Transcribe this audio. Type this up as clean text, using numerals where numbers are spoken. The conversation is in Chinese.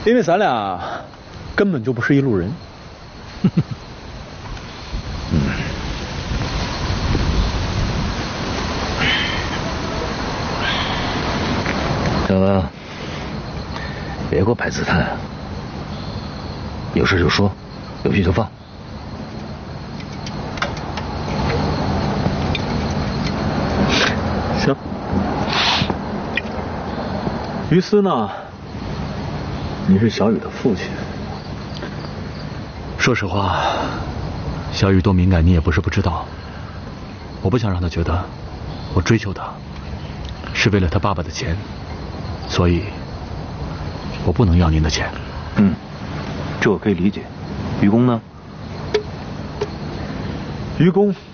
因为咱俩根本就不是一路人。 小子，别给我摆姿态，有事就说，有屁就放。 行。于私呢？你是小雨的父亲。 说实话，小雨多敏感，你也不是不知道。我不想让他觉得我追求他是为了他爸爸的钱，所以我不能要您的钱。 这我可以理解。于公呢？ 于公